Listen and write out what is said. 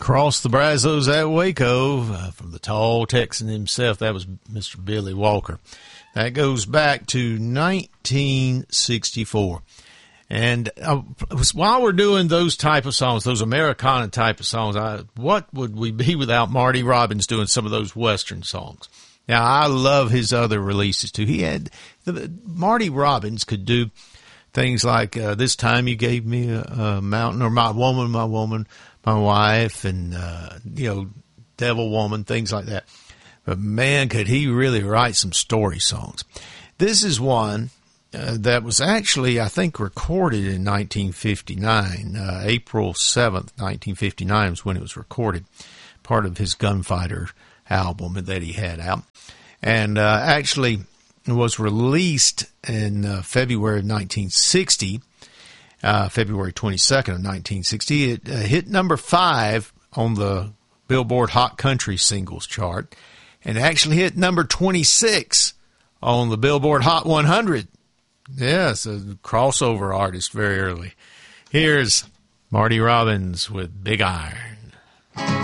Across the Brazos at Waco, from the tall Texan himself, that was Mr. Billy Walker. That goes back to 1964. And while we're doing those type of songs, those Americana type of songs, what would we be without Marty Robbins doing some of those Western songs? Now, I love his other releases, too. Marty Robbins could do things like, This Time You Gave Me a Mountain, or My Woman, My Wife, and, Devil Woman, things like that. But, man, could he really write some story songs. This is one that was actually, I think, recorded in 1959. April 7th, 1959 was when it was recorded. Part of his Gunfighter album that he had out. And actually was released in February of 1960. February 22nd of 1960. It hit number 5 on the Billboard Hot Country Singles chart, and actually hit number 26 on the Billboard Hot 100. Yes, a crossover artist very early. Here's Marty Robbins with Big Iron.